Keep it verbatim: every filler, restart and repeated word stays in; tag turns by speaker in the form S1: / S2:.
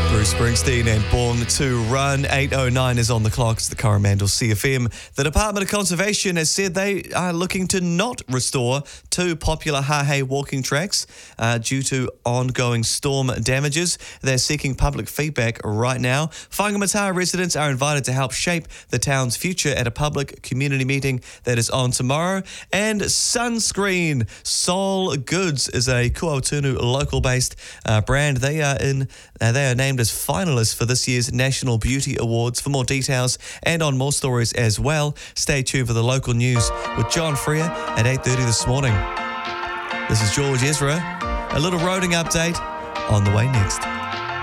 S1: Bruce Springsteen and Born to Run. eight oh nine is on the clock. It's the Coromandel C F M. The Department of Conservation has said they are looking to not restore two popular Hahei walking tracks uh, due to ongoing storm damages. They're seeking public feedback right now. Whangamata residents are invited to help shape the town's future at a public community meeting that is on tomorrow. And sunscreen. Sol Goods is a Kuaotunu local-based uh, brand. They are in. Uh, they are named as finalists for this year's National Beauty Awards. For more details and on more stories as well, stay tuned for the local news with John Freer at eight thirty this morning. This is George Ezra. A little roading update on the way next.